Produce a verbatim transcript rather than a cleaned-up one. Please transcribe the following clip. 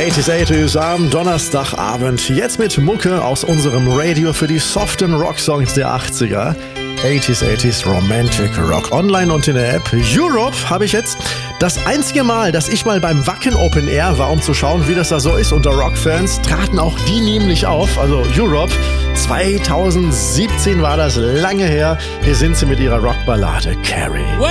achtziger achtziger am Donnerstagabend. Jetzt mit Mucke aus unserem Radio für die soften Rocksongs der achtziger. achtziger achtziger Romantic Rock. Online und in der App. Europe habe ich jetzt das einzige Mal, dass ich mal beim Wacken Open Air war, um zu schauen, wie das da so ist unter Rockfans, traten auch die nämlich auf. Also Europe, zweitausendsiebzehn war das, lange her. Hier sind sie mit ihrer Rockballade Carrie.